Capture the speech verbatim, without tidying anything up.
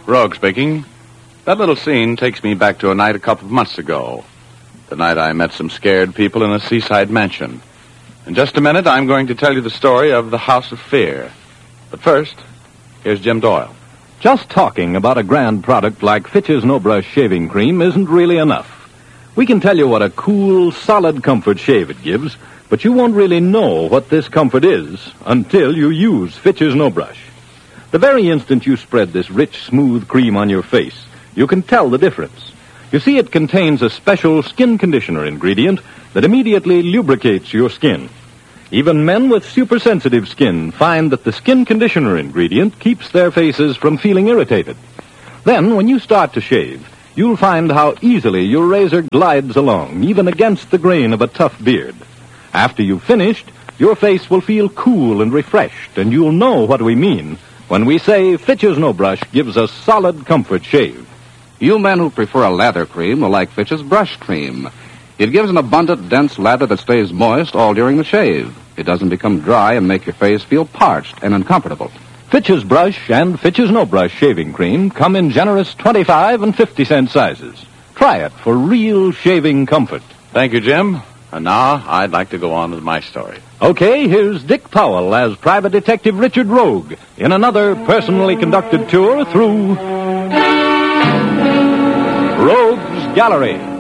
Rogue speaking. That little scene takes me back to a night a couple of months ago. The night I met some scared people in a seaside mansion. In just a minute, I'm going to tell you the story of the House of Fear. But first, here's Jim Doyle. Just talking about a grand product like Fitch's No Brush Shaving Cream isn't really enough. We can tell you what a cool, solid comfort shave it gives, but you won't really know what this comfort is until you use Fitch's No Brush. The very instant you spread this rich, smooth cream on your face, you can tell the difference. You see, it contains a special skin conditioner ingredient that immediately lubricates your skin. Even men with super-sensitive skin find that the skin conditioner ingredient keeps their faces from feeling irritated. Then, when you start to shave, you'll find how easily your razor glides along, even against the grain of a tough beard. After you've finished, your face will feel cool and refreshed, and you'll know what we mean when we say Fitch's No Brush gives a solid comfort shave. You men who prefer a lather cream will like Fitch's Brush Cream. It gives an abundant, dense lather that stays moist all during the shave. It doesn't become dry and make your face feel parched and uncomfortable. Fitch's Brush and Fitch's No Brush Shaving Cream come in generous twenty-five and fifty cent sizes. Try it for real shaving comfort. Thank you, Jim. And now, I'd like to go on with my story. Okay, here's Dick Powell as Private Detective Richard Rogue in another personally conducted tour through Rogue's Gallery.